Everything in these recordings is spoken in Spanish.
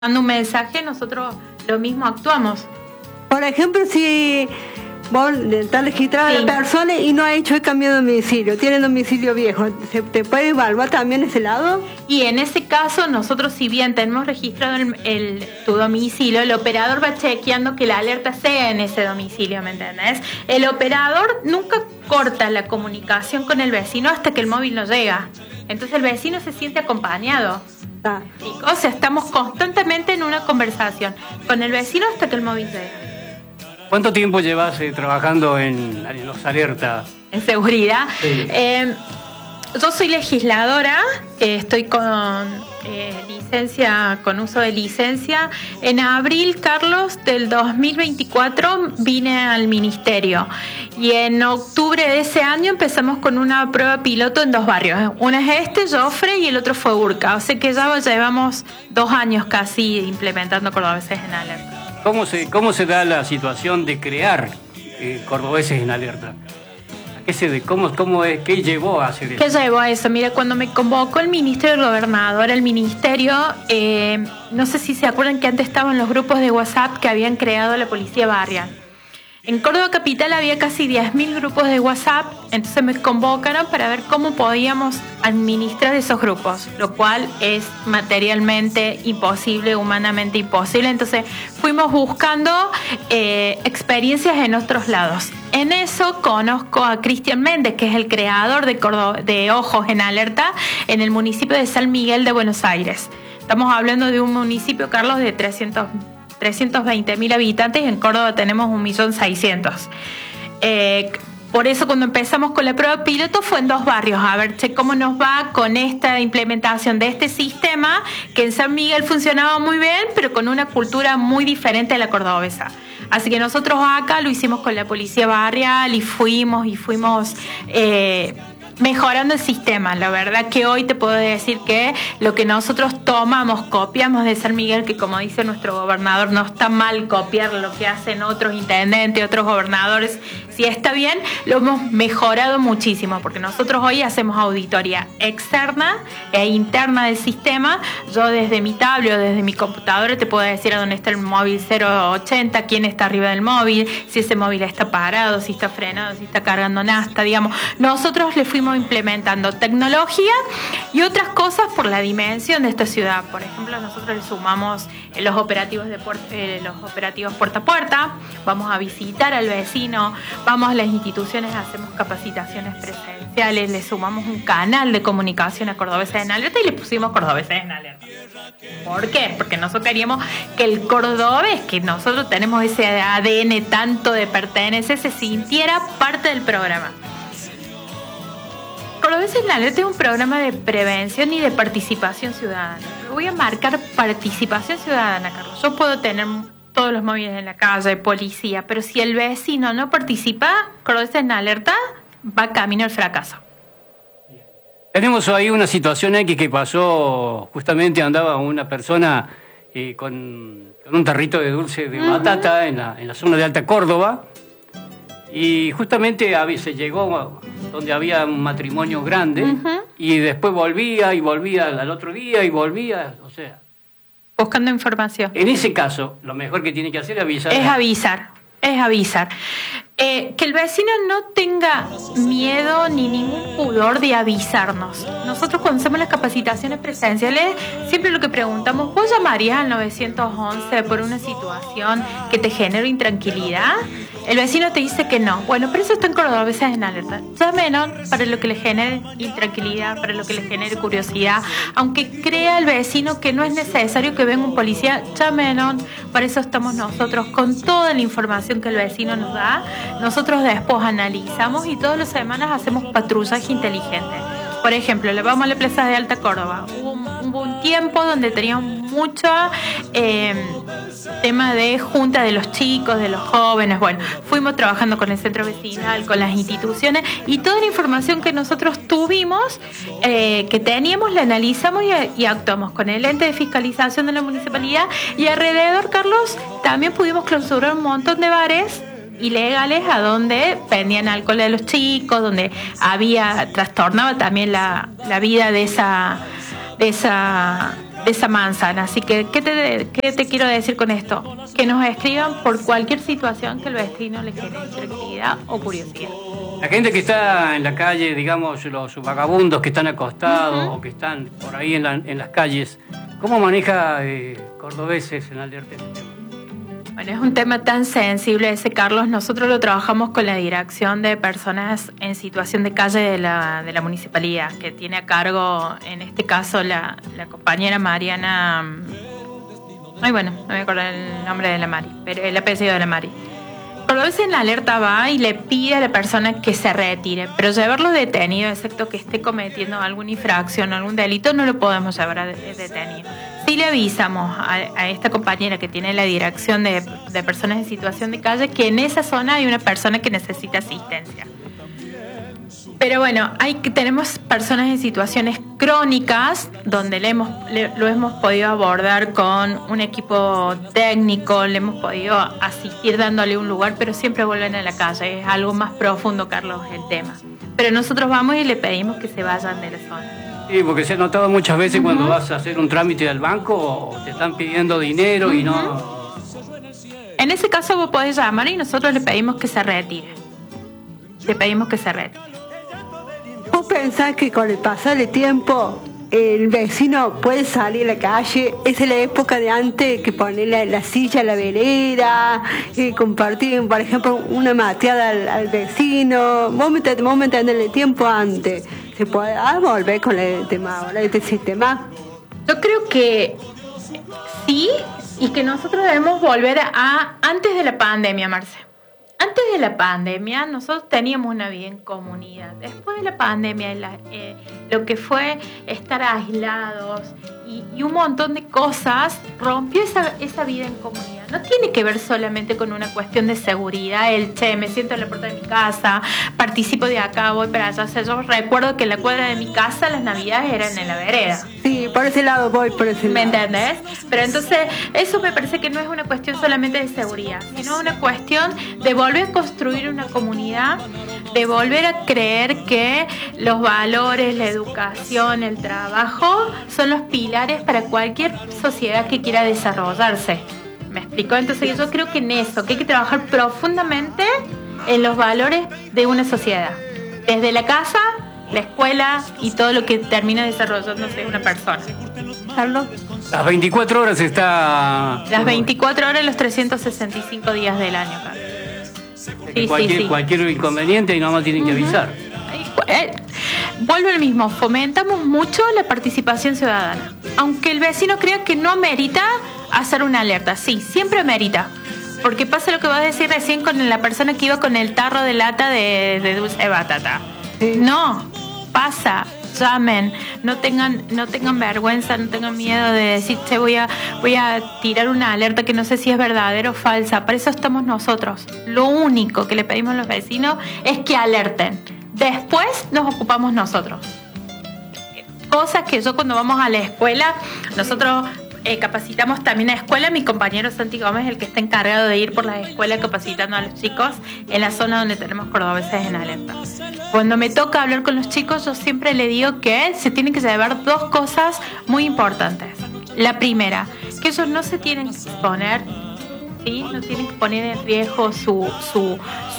manda un mensaje, nosotros lo mismo actuamos. Por ejemplo, si vos estás registrada la persona y no ha hecho el cambio de domicilio, tiene domicilio viejo, ¿se te puede evaluar también ese lado? Y en ese caso, nosotros, si bien tenemos registrado tu domicilio, el operador va chequeando que la alerta sea en ese domicilio, ¿me entendés? El operador nunca corta la comunicación con el vecino hasta que el móvil no llega. Entonces el vecino se siente acompañado. O sea, estamos constantemente en una conversación con el vecino hasta que el móvil llega. ¿Cuánto tiempo llevas trabajando en los alertas? En seguridad. Sí. Yo soy legisladora, estoy con licencia, con uso de licencia. En abril, Carlos, del 2024 vine al ministerio y en octubre de ese año empezamos con una prueba piloto en 2 barrios. Una es Joffre, y el otro fue Urca. O sea que ya llevamos 2 años casi implementando cordobeses en alerta. ¿Cómo se da la situación de crear cordobeses en alerta? ¿Qué llevó a hacer eso? ¿Qué llevó a eso? Mira, cuando me convocó el ministerio del gobernador, el ministerio, no sé si se acuerdan que antes estaban los grupos de WhatsApp que habían creado la policía barrial. En Córdoba Capital había casi 10.000 grupos de WhatsApp, entonces me convocaron para ver cómo podíamos administrar esos grupos, lo cual es materialmente imposible, humanamente imposible. Entonces fuimos buscando experiencias en otros lados. En eso conozco a Cristian Méndez, que es el creador de Ojos en Alerta en el municipio de San Miguel de Buenos Aires. Estamos hablando de un municipio, Carlos, de 320.000 habitantes, y en Córdoba tenemos 1.600.000. Por eso cuando empezamos con la prueba piloto fue en 2 barrios, a ver cómo nos va con esta implementación de este sistema, que en San Miguel funcionaba muy bien, pero con una cultura muy diferente a la cordobesa. Así que nosotros acá lo hicimos con la policía barrial y fuimos mejorando el sistema. La verdad que hoy te puedo decir que lo que nosotros copiamos de San Miguel, que como dice nuestro gobernador, no está mal copiar lo que hacen otros intendentes, otros gobernadores. Si está bien, lo hemos mejorado muchísimo, porque nosotros hoy hacemos auditoría externa e interna del sistema. Yo desde mi tablet o desde mi computadora te puedo decir a dónde está el móvil 080, quién está arriba del móvil, si ese móvil está parado, si está frenado, si está cargando nafta, digamos. Nosotros le fuimos implementando tecnología y otras cosas por la dimensión de esta ciudad. Por ejemplo, nosotros le sumamos los operativos puerta a puerta, vamos a visitar al vecino, vamos a las instituciones, hacemos capacitaciones presenciales, le sumamos un canal de comunicación a Cordobeses en Alerta y le pusimos Cordobeses en Alerta. ¿Por qué? Porque nosotros queríamos que el cordobés, que nosotros tenemos ese ADN tanto de pertenencia, se sintiera parte del programa. Cordobeses en Alerta es un programa de prevención y de participación ciudadana. Voy a marcar participación ciudadana, Carlos. Yo puedo tener todos los móviles en la calle, policía, pero si el vecino no participa, Cordobeses en Alerta va camino al fracaso. Tenemos ahí una situación X que pasó, justamente andaba una persona con un tarrito de dulce de batata en la zona de Alta Córdoba, y justamente se llegó donde había un matrimonio grande, y después volvía al otro día y volvía, o sea... Buscando información. En ese caso, lo mejor que tiene que hacer es avisar. Es avisar. Que el vecino no tenga miedo ni ningún pudor de avisarnos. Nosotros cuando hacemos las capacitaciones presenciales, siempre lo que preguntamos, ¿vos llamarías al 911 por una situación que te genere intranquilidad? El vecino te dice que no. Bueno, pero eso está en Cordobeses en Alerta. Llámenos para lo que le genere intranquilidad, para lo que le genere curiosidad. Aunque crea el vecino que no es necesario que venga un policía, llámenos. Para eso estamos nosotros, con toda la información que el vecino nos da. Nosotros después analizamos y todas las semanas hacemos patrullaje inteligente. Por ejemplo, le vamos a la plaza de Alta Córdoba. Hubo un tiempo donde teníamos mucho tema de junta de los chicos, de los jóvenes. Bueno, fuimos trabajando con el centro vecinal, con las instituciones, y toda la información que nosotros tuvimos, que teníamos, la analizamos y actuamos con el ente de fiscalización de la municipalidad. Y alrededor, Carlos, también pudimos clausurar un montón de bares ilegales a donde vendían alcohol de los chicos, donde trastornaba también la vida de esa esa manzana. Así que, ¿qué te quiero decir con esto? Que nos escriban por cualquier situación que el vecino le genere tranquilidad o curiosidad. La gente que está en la calle, digamos, los vagabundos que están acostados o que están por ahí en las calles, ¿cómo maneja Cordobeses en Alerta este tema? Bueno, es un tema tan sensible ese, Carlos. Nosotros lo trabajamos con la Dirección de Personas en Situación de Calle de la Municipalidad, que tiene a cargo, en este caso, la compañera Mariana... Ay, bueno, no me acuerdo el nombre de la Mari, pero el apellido de la Mari. Cordobeses en la Alerta va y le pide a la persona que se retire, pero llevarlo detenido, excepto que esté cometiendo alguna infracción o algún delito, no lo podemos llevar detenido. Sí le avisamos a esta compañera que tiene la Dirección de Personas en Situación de Calle que en esa zona hay una persona que necesita asistencia. Pero bueno, tenemos personas en situaciones crónicas donde lo hemos podido abordar con un equipo técnico, le hemos podido asistir dándole un lugar, pero siempre vuelven a la calle. Es algo más profundo, Carlos, el tema. Pero nosotros vamos y le pedimos que se vayan de la zona. Sí, porque se ha notado muchas veces cuando vas a hacer un trámite al banco o te están pidiendo dinero y no... En ese caso vos podés llamar y nosotros le pedimos que se retire. Le pedimos que se retire. ¿Vos pensás que con el pasar del tiempo el vecino puede salir a la calle? Esa es la época de antes, que poner la silla a la vereda, compartir, por ejemplo, una mateada al vecino. Vos me entendés el tiempo antes. ¿Se puede volver con el tema ahora, este sistema? Yo creo que sí, y que nosotros debemos volver a antes de la pandemia, Marce. Antes de la pandemia nosotros teníamos una vida en comunidad. Después de la pandemia, lo que fue estar aislados y un montón de cosas rompió esa vida en comunidad. No tiene que ver solamente con una cuestión de seguridad, me siento en la puerta de mi casa, participo de acá, voy para allá. O sea, yo recuerdo que en la cuadra de mi casa las navidades eran en la vereda. Sí, por ese lado voy, por ese lado. ¿Me entendés? Pero entonces eso me parece que no es una cuestión solamente de seguridad, sino una cuestión de volver a construir una comunidad, de volver a creer que los valores, la educación, el trabajo son los pilares para cualquier sociedad que quiera desarrollarse. ¿Me explico? Entonces yo creo que en eso, que hay que trabajar profundamente en los valores de una sociedad. Desde la casa, la escuela y todo lo que termina desarrollándose una persona. ¿Carlos? Las 24 horas está... Las 24 horas, los 365 días del año, Carlos. Sí, cualquier inconveniente y nada más tienen que avisar. Vuelvo al mismo, fomentamos mucho la participación ciudadana. Aunque el vecino crea que no merita hacer una alerta, sí, siempre merita. Porque pasa lo que vas a decir recién con la persona que iba con el tarro de lata de dulce de batata. Sí. No, pasa. Llamen, no tengan vergüenza, no tengan miedo de decir, che, voy a tirar una alerta que no sé si es verdadera o falsa. Para eso estamos nosotros. Lo único que le pedimos a los vecinos es que alerten. Después nos ocupamos nosotros. Cosas que yo cuando vamos a la escuela, nosotros capacitamos también a escuela. Mi compañero Santi Gómez es el que está encargado de ir por las escuelas capacitando a los chicos en la zona donde tenemos cordobeses en alerta. Cuando me toca hablar con los chicos, yo siempre le digo que se tienen que llevar dos cosas muy importantes. La primera, que ellos no se tienen que exponer, ¿sí? No tienen que poner en riesgo su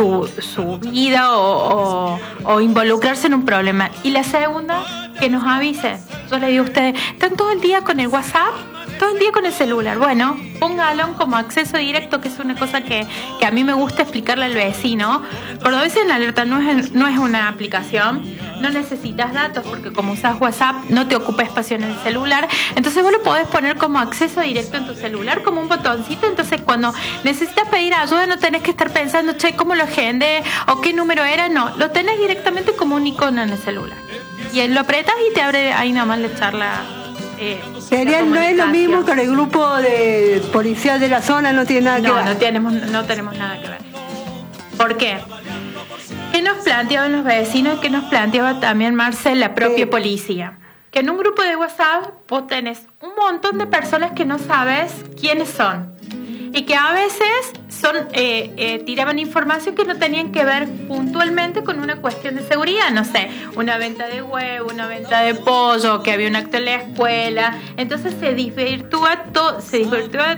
vida o involucrarse en un problema. Y la segunda, que nos avisen. Yo le digo a ustedes, ¿están todo el día con el WhatsApp? Todo el día con el celular. Bueno, póngalo como acceso directo, que es una cosa que a mí me gusta explicarle al vecino. Cordobeses en Alerta no es una aplicación, no necesitas datos porque como usas WhatsApp no te ocupa espacio en el celular. Entonces vos lo podés poner como acceso directo en tu celular, como un botoncito. Entonces cuando necesitas pedir ayuda no tenés que estar pensando, che, ¿cómo lo agendé? ¿O qué número era? No, lo tenés directamente como un icono en el celular. Y lo apretas y te abre ahí nomás la charla. No es lo mismo con el grupo de policial de la zona, no tiene nada que ver. No tenemos nada que ver. ¿Por qué? ¿Qué nos planteaban los vecinos? ¿Qué nos planteaba también, Marcel, la propia policía? Que en un grupo de WhatsApp vos tenés un montón de personas que no sabes quiénes son. Y que a veces tiraban información que no tenían que ver puntualmente con una cuestión de seguridad, no sé, una venta de huevo, una venta de pollo, que había un acto en la escuela. Entonces se desvirtúa